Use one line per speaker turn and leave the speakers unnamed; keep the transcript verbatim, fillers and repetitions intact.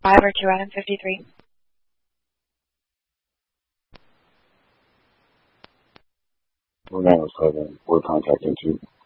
five or two out of fifty-three.
We're now seven. We're contacting two.